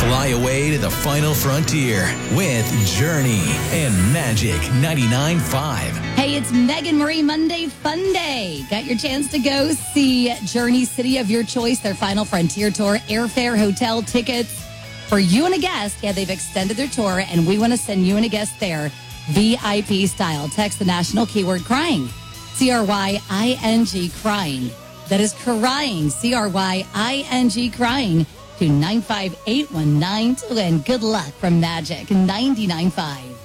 Fly away to the final frontier with Journey and Magic 99.5. Hey, it's Megan Marie Monday Fun Day. Got your chance to go see Journey City of your choice, their Final Frontier tour, airfare, hotel tickets for you and a guest. Yeah, they've extended their tour, and we want to send you and a guest there VIP style. Text the national keyword crying. CRYING crying. That is crying. CRYING crying to 95819 to win. Good luck from Magic 99.5.